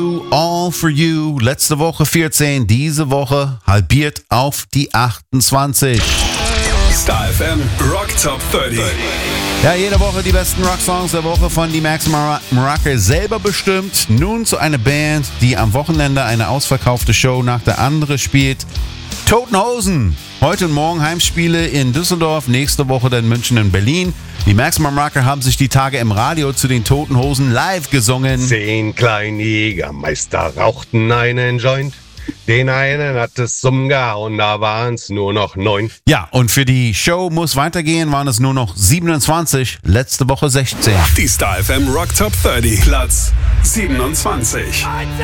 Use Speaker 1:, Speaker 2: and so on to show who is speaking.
Speaker 1: All for You, letzte Woche 14, diese Woche halbiert auf die 28.
Speaker 2: Star FM Rock Top 30.
Speaker 1: Ja, jede Woche die besten Rocksongs der Woche von die Max Maracke selber bestimmt. Nun zu einer Band, die am Wochenende eine ausverkaufte Show nach der anderen spielt. Toten Hosen. Heute und morgen Heimspiele in Düsseldorf, nächste Woche dann München und Berlin. Die Max Maracke haben sich die Tage im Radio zu den Toten Hosen live gesungen.
Speaker 3: 10 kleine Jägermeister rauchten einen Joint. Den einen hat es umgehauen, da waren es nur noch 9.
Speaker 1: Ja, und für die Show muss weitergehen, waren es nur noch 27, letzte Woche 16.
Speaker 2: Die Star FM Rock Top 30, Platz 27.